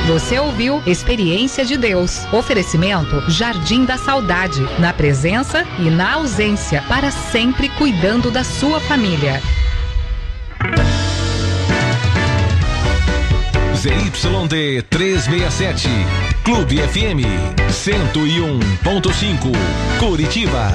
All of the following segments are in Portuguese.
Você ouviu Experiência de Deus. Oferecimento Jardim da Saudade. Na presença e na ausência. Para sempre cuidando da sua família. ZYD 367, Clube FM 101.5, Curitiba.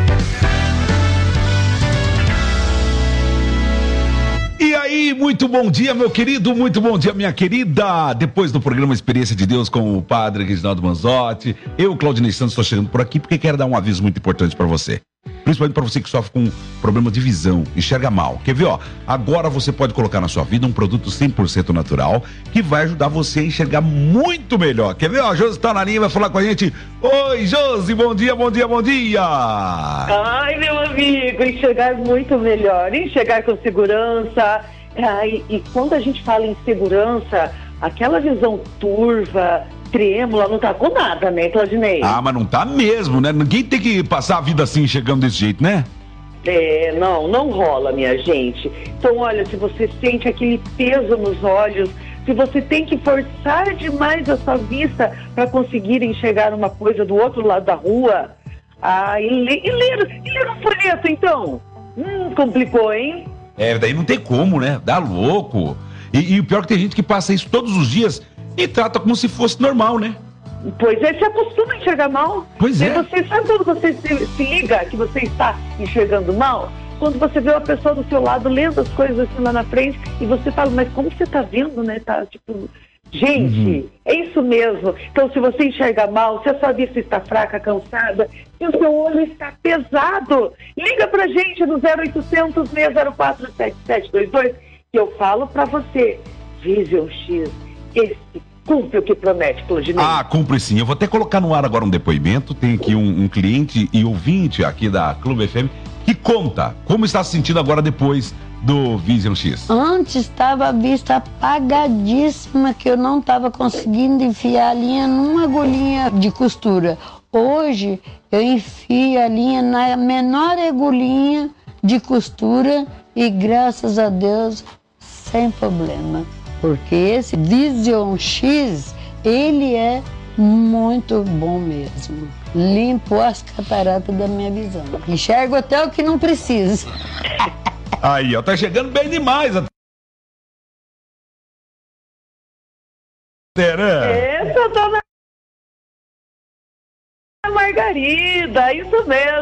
E aí, muito bom dia, meu querido, muito bom dia, minha querida. Depois do programa Experiência de Deus com o padre Reginaldo Manzotti, eu, Claudinei Santos, estou chegando por aqui porque quero dar um aviso muito importante para você. Principalmente para você que sofre com problema de visão, enxerga mal. Quer ver, ó? Agora você pode colocar na sua vida um produto 100% natural que vai ajudar você a enxergar muito melhor. Quer ver, ó? A Josi tá na linha e vai falar com a gente. Oi, Josi, bom dia, bom dia, bom dia! Ai, meu amigo, enxergar muito melhor, enxergar com segurança. E quando a gente fala em segurança, aquela visão turva, trêmula, não tá com nada, né, Claudinei? Ah, mas não tá mesmo, né? Ninguém tem que passar a vida assim, chegando desse jeito, né? Não rola, minha gente. Então, olha, se você sente aquele peso nos olhos, se você tem que forçar demais a sua vista para conseguir enxergar uma coisa do outro lado da rua, e ler um folheto, então? Complicou, hein? Daí não tem como, né? Dá louco. E o pior é que tem gente que passa isso todos os dias e trata como se fosse normal, né? Pois é, se acostuma a enxergar mal. Pois é. E você sabe quando você se liga que você está enxergando mal? Quando você vê uma pessoa do seu lado lendo as coisas assim lá na frente e você fala, mas como você tá vendo, né? Tá tipo, gente, é isso mesmo. Então, se você enxerga mal, se a sua vista está fraca, cansada, se o seu olho está pesado, liga pra gente no 0800 604 7722 que eu falo pra você, Vision X, esse cumpre o que promete, Claudinei. Cumpre sim. Eu vou até colocar no ar agora um depoimento. Tem aqui um cliente e ouvinte aqui da Clube FM que conta como está se sentindo agora depois do Vision X. Antes estava a vista apagadíssima, que eu não estava conseguindo enfiar a linha numa agulhinha de costura. Hoje eu enfio a linha na menor agulhinha de costura e graças a Deus sem problema. Porque esse Vision X, ele é muito bom mesmo. Limpou as cataratas da minha visão. Enxergo até o que não precisa. Aí, ó, tá chegando bem demais. Essa dona Margarida, isso mesmo.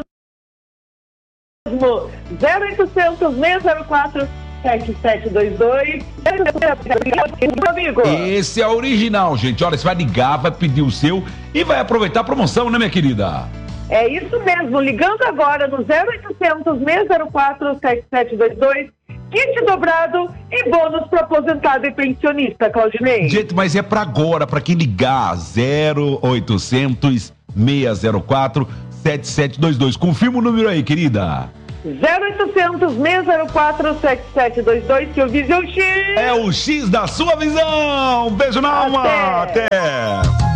0800 604 7722. Meu amigo. Esse é o original, gente. Olha, você vai ligar, vai pedir o seu e vai aproveitar a promoção, né, minha querida? É isso mesmo. Ligando agora no 0800 604 7722. Kit dobrado e bônus para aposentado e pensionista, Claudinei. Gente, mas é pra agora, pra quem ligar. 0800 604 7722. Confirma o número aí, querida. 0800 604 7722, que o Vision X é o X da sua visão. Beijo na alma. Até.